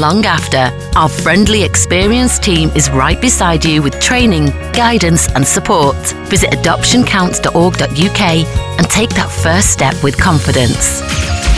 long after. Our friendly, experienced team is right beside you with training, guidance and support. Visit adoptioncounts.org.uk and take that first step with confidence.